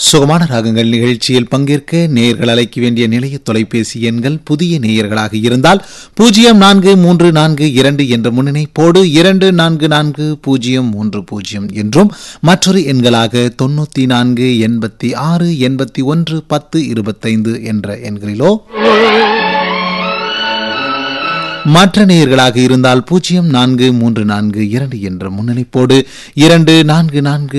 சுகமான ராகங்கள் நிகழ்ச்சியில் பங்கேற்க நேயர்கள் அழைக்க வேண்டிய நிலைய தொலைபேசி எண்கள் புதிய நேயர்களாக இருந்தால் 0442 என்ற முன்னிணைப்போடு 244030 என்றும் மற்றொரு எண்களாக 94 86 81 10 25 என்ற எண்களிலோ மற்ற நேயர்களாக இருந்தால் 0434 என்ற முன்னிணைப்போடு 2440